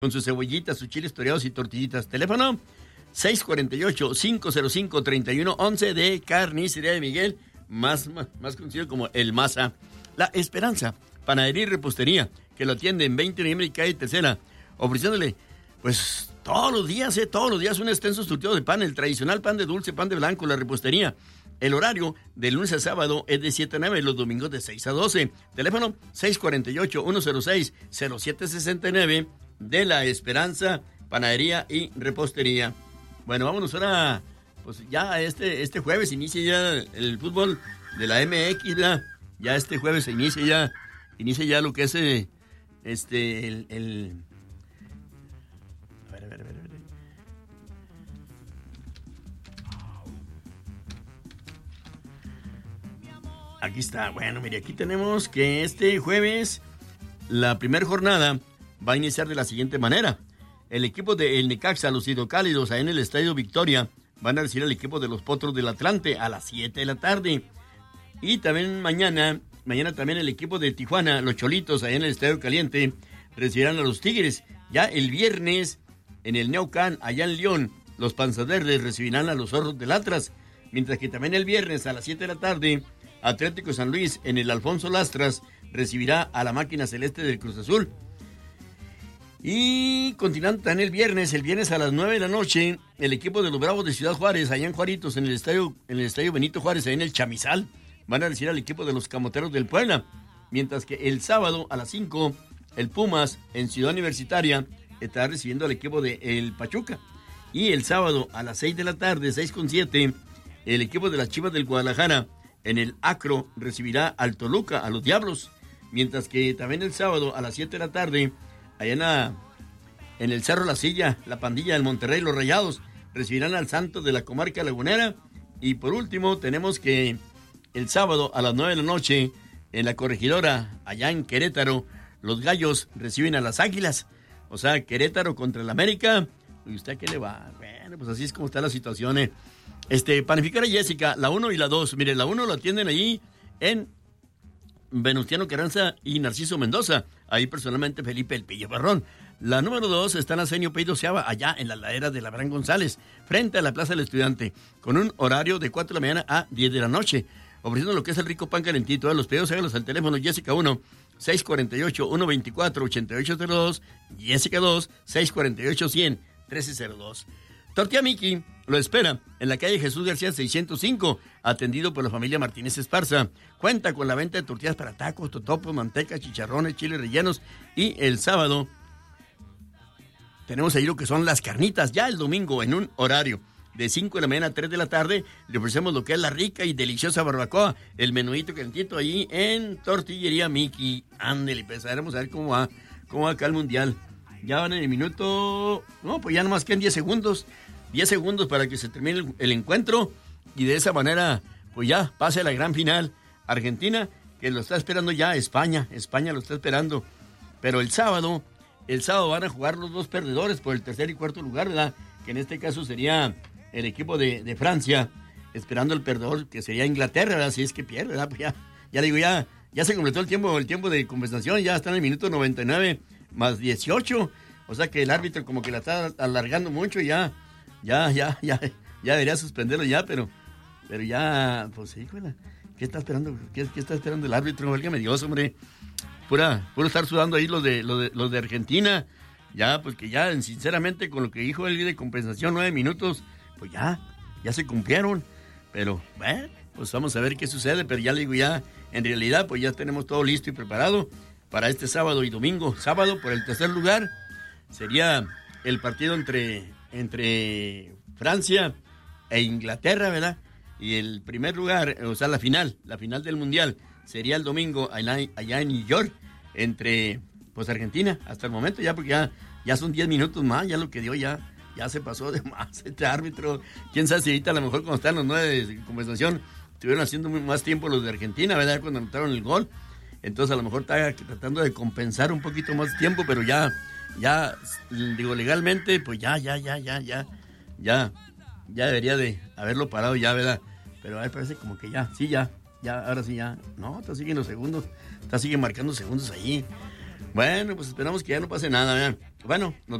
con sus cebollitas, sus chiles toreados y tortillitas. Teléfono 648-505-3111 de Carnicería de Miguel, más conocido como El Maza. La Esperanza, panadería y repostería, que lo atiende en 20 de noviembre y calle Tercera, ofreciéndole, pues, todos los días un extenso surtido de pan, el tradicional pan de dulce, pan de blanco, la repostería. El horario de lunes a sábado es de 7 a 9 y los domingos de 6 a 12. Teléfono 648-106-0769 de La Esperanza, panadería y repostería. Bueno, vámonos ahora, pues ya este jueves inicia ya el fútbol de la MX, ¿verdad? Ya este jueves se inicia ya lo que es A ver. Aquí está. Bueno, mire, aquí tenemos que este jueves la primera jornada va a iniciar de la siguiente manera. El equipo de El Necaxa, los hidrocálidos, ahí en el Estadio Victoria, van a recibir al equipo de los Potros del Atlante a las 7 de la tarde. Y también mañana también el equipo de Tijuana, los Cholitos, ahí en el Estadio Caliente, recibirán a los Tigres. Ya el viernes, en el Neocán, allá en León, los Panzas Verdes recibirán a los Zorros del Atlas. Mientras que también el viernes a las 7 de la tarde, Atlético San Luis, en el Alfonso Lastras, recibirá a la Máquina Celeste del Cruz Azul. Y continuando también el viernes a las 9 de la noche, el equipo de los Bravos de Ciudad Juárez, allá en Juaritos, en el estadio Benito Juárez, ahí en el Chamizal, van a recibir al equipo de los Camoteros del Puebla. Mientras que el sábado a las 5, el Pumas, en Ciudad Universitaria, estará recibiendo al equipo de el Pachuca. Y el sábado a las 6 de la tarde, 6:07, el equipo de las Chivas del Guadalajara, en el Acro, recibirá al Toluca, a los Diablos. Mientras que también el sábado a las 7 de la tarde, allá en el Cerro La Silla, la pandilla del Monterrey, los Rayados, recibirán al Santos de la comarca lagunera. Y por último, tenemos que el sábado a las 9 de la noche, en la Corregidora, allá en Querétaro, los Gallos reciben a las Águilas. O sea, Querétaro contra el América. ¿Y usted qué le va? Bueno, pues así es como está la situación. Panificadora Jessica, la 1 y la 2. Mire, la 1 la atienden ahí en Venustiano Carranza y Narciso Mendoza. Ahí personalmente Felipe El Pillo Barrón. La número 2 está en Arsenio Peido Seaba, allá en la ladera de Labrán González, frente a la Plaza del Estudiante, con un horario de 4 de la mañana a 10 de la noche, ofreciendo lo que es el rico pan calentito. Los pedidos háganlos al teléfono Jessica 1, 648-124-8802, Jessica 2, 648-100-1302. Tortilla Miki lo espera en la calle Jesús García 605, atendido por la familia Martínez Esparza. Cuenta con la venta de tortillas para tacos, totopos, manteca, chicharrones, chiles rellenos. Y el sábado tenemos ahí lo que son las carnitas. Ya el domingo, en un horario de 5 de la mañana a 3 de la tarde, le ofrecemos lo que es la rica y deliciosa barbacoa, el menudito calentito ahí en Tortillería Miki. Ándele, empezaremos a ver cómo va acá el mundial. Ya van en el minuto, no, pues ya nomás quedan 10 segundos para que se termine el encuentro, y de esa manera, pues ya pase a la gran final. Argentina, que lo está esperando ya, España lo está esperando. Pero el sábado van a jugar los dos perdedores por el tercer y cuarto lugar, ¿verdad? Que en este caso sería el equipo de Francia, esperando el perdedor, que sería Inglaterra, ¿verdad? Si es que pierde, ¿verdad? Pues ya digo, ya se completó el tiempo de compensación, ya está en el minuto 99 más 18, o sea que el árbitro como que la está alargando mucho, ya debería suspenderlo ya, pero ya, pues híjole, ¿qué está esperando? ¿Qué está esperando el árbitro? Válgame Dios, hombre, puro estar sudando ahí los de Argentina, ya, pues que ya, sinceramente, con lo que dijo el de compensación, 9 minutos, pues ya se cumplieron, pero bueno, pues vamos a ver qué sucede, pero ya le digo, ya, en realidad, pues ya tenemos todo listo y preparado para este sábado y domingo. Sábado, por el tercer lugar, sería el partido entre Francia e Inglaterra, ¿verdad? Y el primer lugar, o sea, la final del Mundial, sería el domingo allá en New York, entre, pues, Argentina, hasta el momento ya, porque ya son 10 minutos más, ya lo que dio ya se pasó de más este árbitro. Quién sabe si ahorita a lo mejor cuando están los 9 de compensación, estuvieron haciendo más tiempo los de Argentina, ¿verdad? Cuando anotaron el gol. Entonces a lo mejor está tratando de compensar un poquito más de tiempo, pero ya digo, legalmente, pues ya debería de haberlo parado ya, ¿verdad? Pero a mí parece como que ahora sí ya, no, está siguen los segundos, está siguen marcando segundos ahí. Bueno, pues esperamos que ya no pase nada, ¿verdad? Bueno, nos